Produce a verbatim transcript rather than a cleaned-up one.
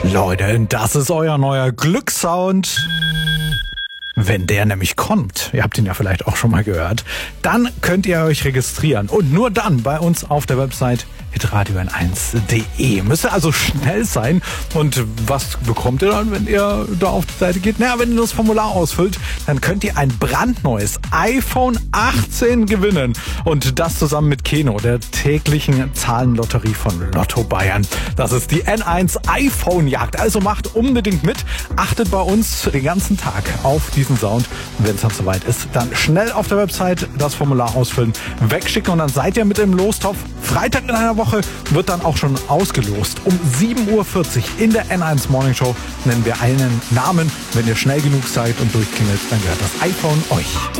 Leute, das ist euer neuer Glückssound. Wenn der nämlich kommt, ihr habt ihn ja vielleicht auch schon mal gehört, dann könnt ihr euch registrieren und nur dann bei uns auf der Website hitradio n eins punkt de. Müsst ihr also schnell sein. Und was bekommt ihr dann, wenn ihr da auf die Seite geht? Naja, wenn ihr das Formular ausfüllt, dann könnt ihr ein brandneues iPhone achtzehn gewinnen. Und das zusammen mit Keno, der täglichen Zahlenlotterie von Lotto Bayern. Das ist die N eins iPhone-Jagd. Also macht unbedingt mit. Achtet bei uns den ganzen Tag auf diesen Sound. Und wenn es dann soweit ist, dann schnell auf der Website das Formular ausfüllen, wegschicken und dann seid ihr mit im Lostopf. Freitag in einer Woche wird dann auch schon ausgelost. Um sieben Uhr vierzig in der N eins Morning Show nennen wir einen Namen. Wenn ihr schnell genug seid und durchklingelt, dann gehört das iPhone euch.